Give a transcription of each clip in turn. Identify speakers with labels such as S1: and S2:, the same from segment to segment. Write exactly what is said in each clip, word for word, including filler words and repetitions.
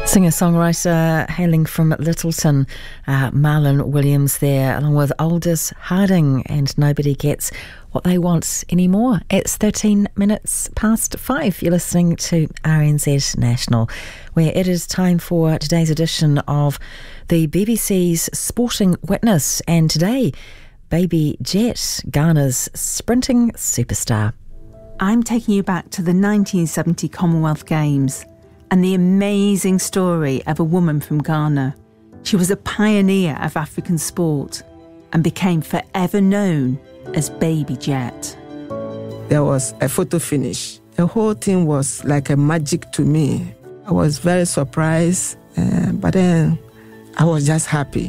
S1: Singer-songwriter hailing from Littleton, uh, Marlon Williams there, along with Aldous Harding and Nobody Gets What They Want Anymore. It's thirteen minutes past five. You're listening to R N Z National, where it is time for today's edition of the B B C's Sporting Witness. And today, Baby Jet, Ghana's sprinting superstar.
S2: I'm taking you back to the nineteen seventy Commonwealth Games and the amazing story of a woman from Ghana. She was a pioneer of African sport and became forever known as Baby Jet.
S3: There was a photo finish. The whole thing was like a magic to me. I was very surprised, uh, but then I was just happy.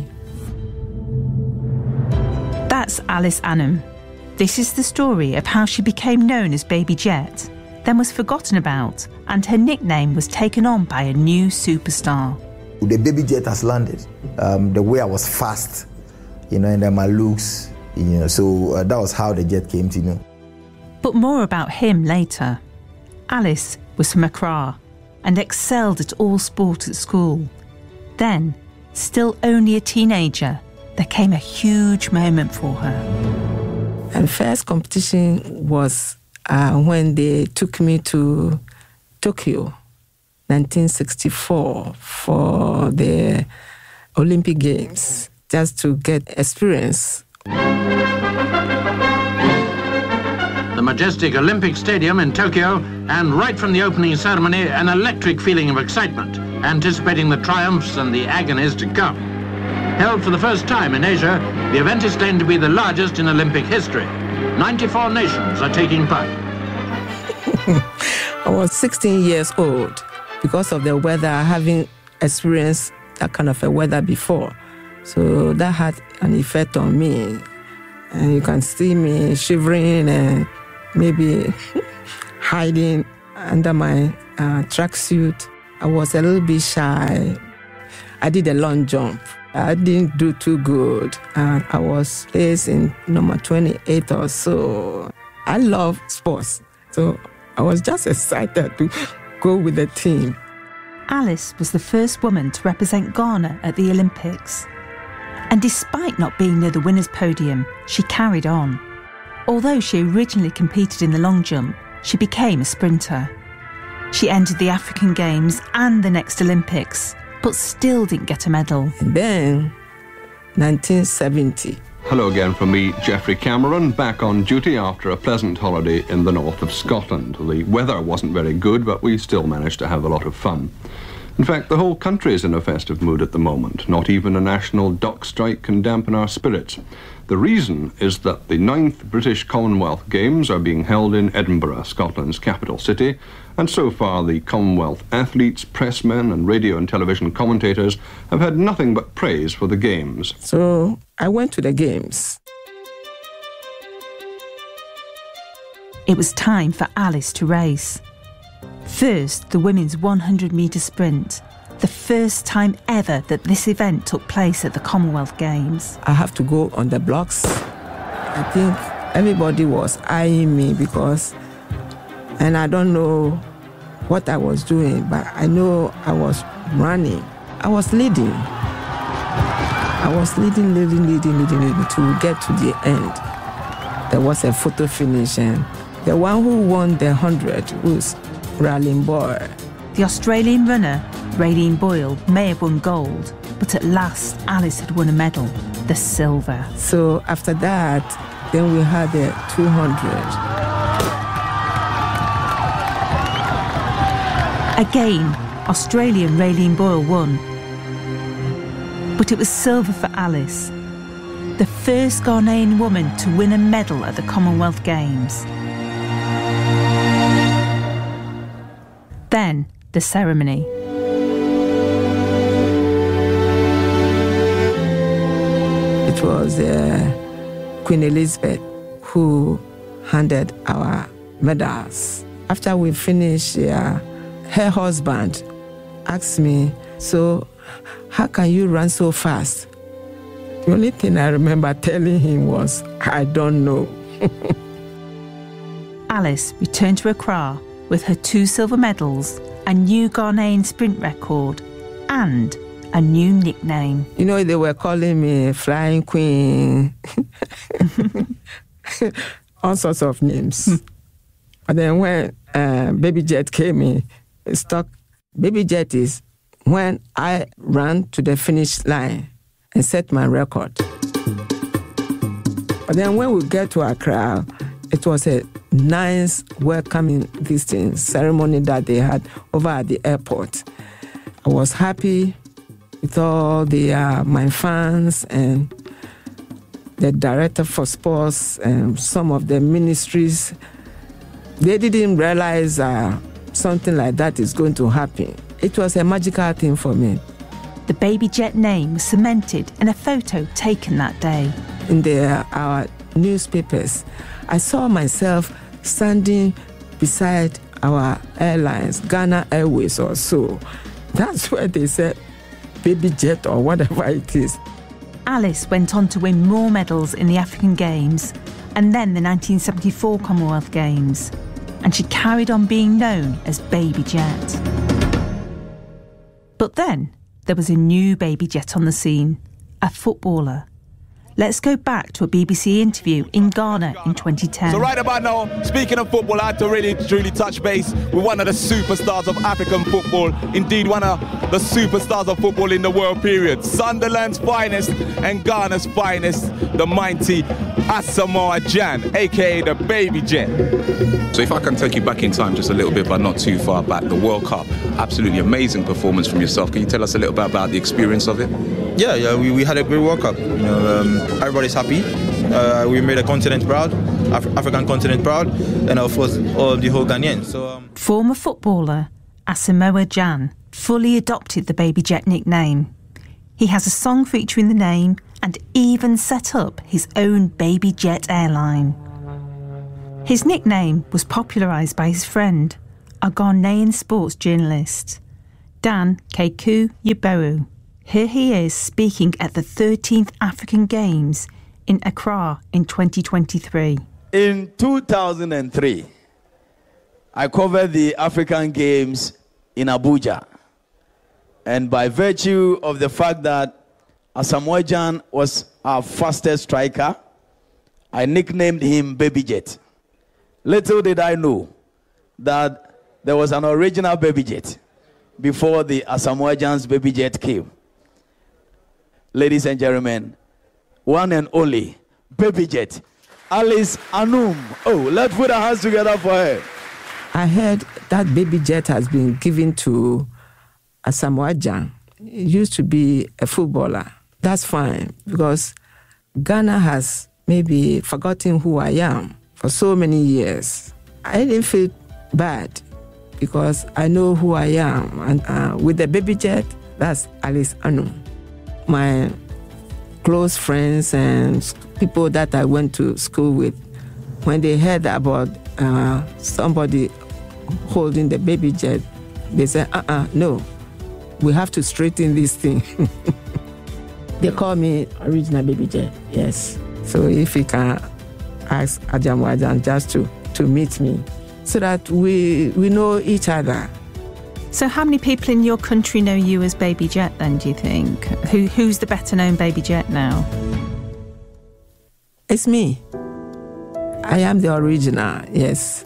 S2: That's Alice Annam. This is the story of how she became known as Baby Jet, then was forgotten about, and her nickname was taken on by a new superstar.
S4: The Baby Jet has landed. Um, the way I was fast, you know, and then my looks, you know, so uh, that was how the jet came to me.
S2: But more about him later. Alice was from Accra and excelled at all sport at school. Then, still only a teenager, there came a huge moment for her.
S3: And first competition was uh, when they took me to Tokyo, nineteen sixty-four, for the Olympic Games, just to get experience.
S5: The majestic Olympic Stadium in Tokyo, and right from the opening ceremony, an electric feeling of excitement, anticipating the triumphs and the agonies to come. Held for the first time in Asia, the event is claimed to be the largest in Olympic history. ninety-four nations are taking part.
S3: I was sixteen years old. Because of the weather, having experienced that kind of a weather before. So that had an effect on me. And you can see me shivering and maybe hiding under my uh, tracksuit. I was a little bit shy. I did a long jump. I didn't do too good. Uh, I was placed in number twenty-eight or so. I love sports. So I was just excited to go with the team.
S2: Alice was the first woman to represent Ghana at the Olympics. And despite not being near the winner's podium, she carried on. Although she originally competed in the long jump, she became a sprinter. She entered the African Games and the next Olympics, but still didn't get a medal.
S3: And then, nineteen seventy.
S6: Hello again from me, Geoffrey Cameron, back on duty after a pleasant holiday in the north of Scotland. The weather wasn't very good, but we still managed to have a lot of fun. In fact, the whole country is in a festive mood at the moment. Not even a national dock strike can dampen our spirits. The reason is that the ninth British Commonwealth Games are being held in Edinburgh, Scotland's capital city, and so far the Commonwealth athletes, pressmen and radio and television commentators have had nothing but praise for the Games.
S3: So I went to the Games.
S2: It was time for Alice to race. First, the women's one hundred metre sprint, the first time ever that this event took place at the Commonwealth Games.
S3: I have to go on the blocks. I think everybody was eyeing me because, and I don't know what I was doing, but I know I was running. I was leading. I was leading, leading, leading, leading, leading to get to the end. There was a photo finish, and the one who won the one hundred was Raylene Boyle.
S2: The Australian runner, Raylene Boyle, may have won gold, but at last Alice had won a medal, the silver.
S3: So after that, then we had the two hundred.
S2: Again, Australian Raylene Boyle won. But it was silver for Alice, the first Ghanaian woman to win a medal at the Commonwealth Games. Then, the ceremony.
S3: It was uh, Queen Elizabeth who handed our medals. After we finished, uh, her husband asked me, so how can you run so fast? The only thing I remember telling him was, I don't know.
S2: Alice returned to Accra with her two silver medals, a new Ghanaian sprint record, and a new nickname.
S3: You know, they were calling me Flying Queen, all sorts of names. Hmm. But then when uh, Baby Jet came in, it stuck. Baby Jet is when I ran to the finish line and set my record. But then when we get to Accra, it was a nice welcoming visiting ceremony that they had over at the airport. I was happy with all the uh, my fans and the director for sports and some of the ministries. They didn't realize uh, something like that is going to happen. It was a magical thing for me.
S2: The Baby Jet name was cemented in a photo taken that day.
S3: In the, our newspapers, I saw myself standing beside our airlines, Ghana Airways or so. That's where they said Baby Jet or whatever it is.
S2: Alice went on to win more medals in the African Games and then the nineteen seventy-four Commonwealth Games. And she carried on being known as Baby Jet. But then there was a new Baby Jet on the scene, a footballer. Let's go back to a B B C interview in Ghana in twenty ten.
S7: So right about now, speaking of football, I had to really truly touch base with one of the superstars of African football, indeed one of the superstars of football in the world period. Sunderland's finest and Ghana's finest, the mighty Asamoah Gyan, aka the Baby Jet.
S8: So if I can take you back in time just a little bit, but not too far back, the World Cup, absolutely amazing performance from yourself. Can you tell us a little bit about the experience of it?
S9: Yeah, yeah, we, we had a great World Cup. You know, um, everybody's happy. Uh, we made a continent proud, Af- African continent proud, and of course, all the whole Ghanaians. So, um...
S2: Former footballer Asamoah Gyan fully adopted the Baby Jet nickname. He has a song featuring the name and even set up his own Baby Jet airline. His nickname was popularised by his friend, a Ghanaian sports journalist, Dan Keku Yeboah. Here he is speaking at the thirteenth African Games in Accra in twenty twenty-three.
S7: In two thousand three, I covered the African Games in Abuja. And by virtue of the fact that Asamoah Gyan was our fastest striker, I nicknamed him Baby Jet. Little did I know that there was an original Baby Jet before the Asamoah Gyan's Baby Jet came. Ladies and gentlemen, one and only Baby Jet, Alice Anum. Oh, let's put our hands together for her.
S3: I heard that Baby Jet has been given to Asamoah Gyan. He used to be a footballer. That's fine, because Ghana has maybe forgotten who I am for so many years. I didn't feel bad because I know who I am. And uh, with the Baby Jet, that's Alice Anum. My close friends and people that I went to school with, when they heard about uh, somebody holding the Baby Jet, they said, uh-uh, no, we have to straighten this thing. They call me original Baby Jet, yes. So if you can ask Asamoah Gyan just to, to meet me, so that we we know each other.
S2: So how many people in your country know you as Baby Jet then, do you think? Who Who's the better known Baby Jet now?
S3: It's me. I am the original, yes.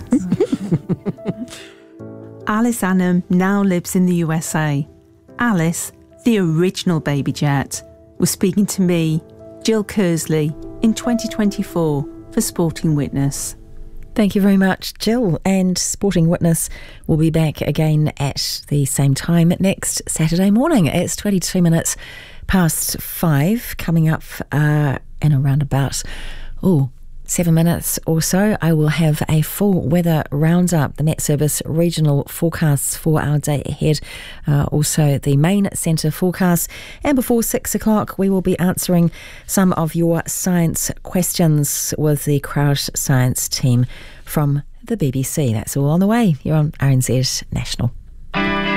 S2: Alice Anum now lives in the U S A. Alice, the original Baby Jet, was speaking to me, Jill Kersley, in twenty twenty-four for Sporting Witness.
S1: Thank you very much, Jill. And Sporting Witness will be back again at the same time next Saturday morning. It's twenty-two minutes past five. Coming up uh, in around about, oh, seven minutes or so, I will have a full weather roundup, the Met Service regional forecasts for our day ahead, uh, also the main centre forecast. And before six o'clock, we will be answering some of your science questions with the Crowd Science team from the B B C. That's all on the way. You're on R N Z National.